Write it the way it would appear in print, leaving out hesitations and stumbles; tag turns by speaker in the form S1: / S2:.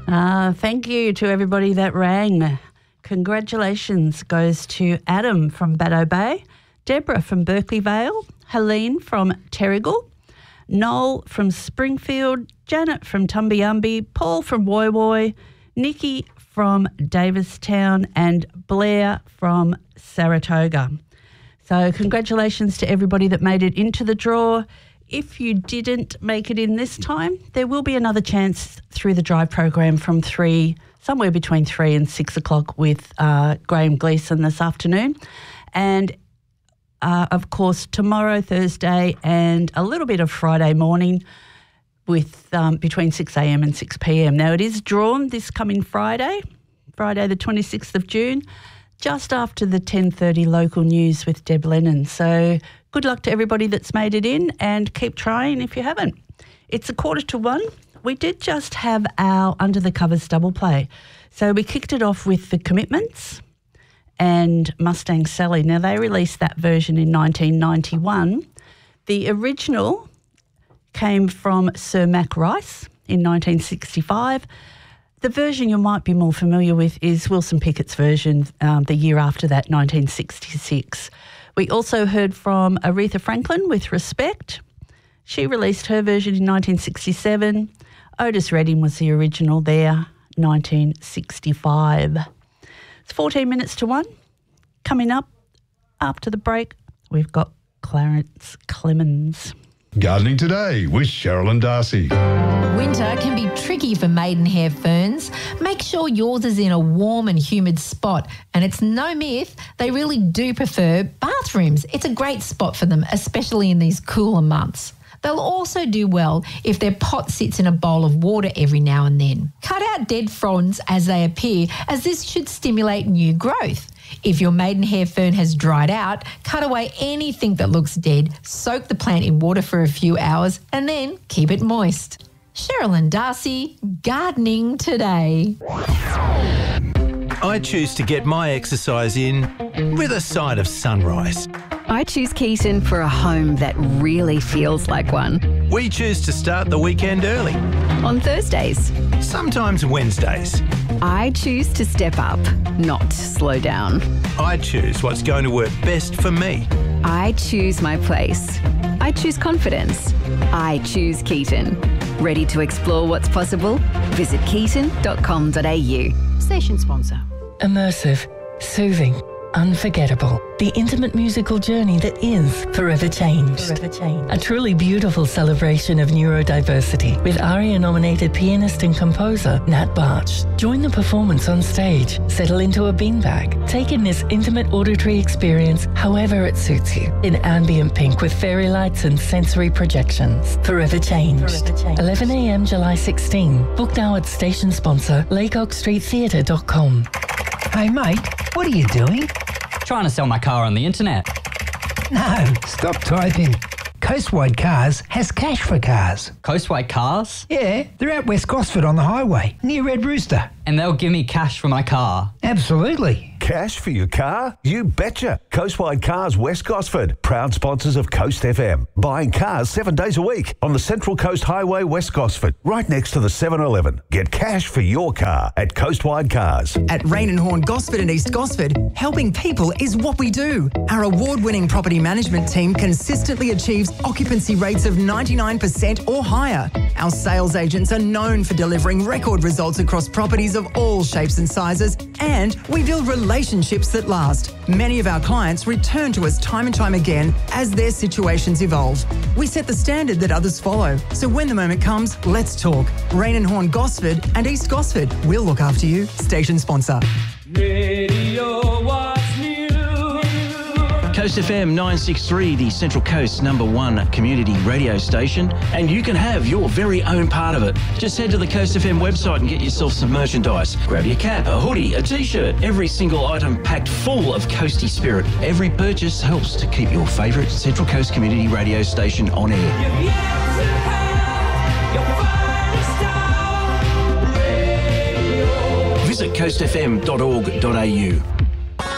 S1: Thank you to everybody that rang. Congratulations goes to Adam from Baddo Bay, Deborah from Berkeley Vale, Helene from Terrigal, Noel from Springfield, Janet from Tumbiumbi, Paul from Woy Woy, Nikki from Davistown and Blair from Saratoga. So congratulations to everybody that made it into the draw. If you didn't make it in this time, there will be another chance through the drive program from somewhere between 3 and 6 o'clock with Graham Gleeson this afternoon. And, of course, tomorrow, Thursday, and a little bit of Friday morning with between 6 a.m. and 6 p.m. Now, it is drawn this coming Friday the 26th of June, just after the 10:30 local news with Deb Lennon. So good luck to everybody that's made it in and keep trying if you haven't. It's 1:45. We did just have our Under the Covers double play. So we kicked it off with The Commitments and Mustang Sally. Now, they released that version in 1991. The original came from Sir Mac Rice in 1965. The version you might be more familiar with is Wilson Pickett's version the year after that, 1966. We also heard from Aretha Franklin with Respect. She released her version in 1967. Otis Redding was the original there, 1965. It's 14 minutes to 1. Coming up after the break, we've got Clarence Clemens.
S2: Gardening Today with Cheryl and Darcy.
S3: Winter can be tricky for maidenhair ferns. Make sure yours is in a warm and humid spot. And it's no myth, they really do prefer bathrooms. It's a great spot for them, especially in these cooler months. They'll also do well if their pot sits in a bowl of water every now and then. Cut out dead fronds as they appear, as this should stimulate new growth. If your maidenhair fern has dried out, cut away anything that looks dead, soak the plant in water for a few hours and then keep it moist. Cheryl and Darcy, Gardening Today.
S4: I choose to get my exercise in with a side of sunrise.
S5: I choose Keaton for a home that really feels like one.
S4: We choose to start the weekend early.
S5: On Thursdays.
S4: Sometimes Wednesdays.
S5: I choose to step up, not slow down.
S4: I choose what's going to work best for me.
S5: I choose my place. I choose confidence. I choose Keaton. Ready to explore what's possible? Visit keaton.com.au.
S6: Station sponsor.
S7: Immersive, soothing, unforgettable. The intimate musical journey that is Forever Changed. A truly beautiful celebration of neurodiversity with ARIA-nominated pianist and composer Nat Barch. Join the performance on stage, settle into a beanbag, take in this intimate auditory experience however it suits you. In ambient pink with fairy lights and sensory projections. Forever Changed. 11 a.m. July 16. Book now at station sponsor lakeoakstreettheatre.com.
S8: Hey mate, what are you doing?
S9: Trying to sell my car on the internet.
S8: No, stop typing. Coastwide Cars has cash for cars.
S9: Coastwide Cars?
S8: Yeah, they're at West Gosford on the highway, near Red Rooster.
S9: And they'll give me cash for my car?
S8: Absolutely.
S10: Cash for your car? You betcha. Coastwide Cars West Gosford, proud sponsors of Coast FM. Buying cars 7 days a week on the Central Coast Highway West Gosford, right next to the 7-Eleven. Get cash for your car at Coastwide Cars.
S11: At Rain and Horn Gosford and East Gosford, helping people is what we do. Our award-winning property management team consistently achieves occupancy rates of 99% or higher. Our sales agents are known for delivering record results across properties of all shapes and sizes, and we build relationships that last. Many of our clients return to us time and time again as their situations evolve. We set the standard that others follow. So when the moment comes, let's talk. Rain and Horn Gosford and East Gosford. We'll look after you. Station sponsor.
S12: Radio What's New.
S13: Coast FM 963, the Central Coast's #1 community radio station, and you can have your very own part of it. Just head to the Coast FM website and get yourself some merchandise. Grab your cap, a hoodie, a t-shirt, every single item packed full of coasty spirit. Every purchase helps to keep your favourite Central Coast community radio station on air. Visit coastfm.org.au.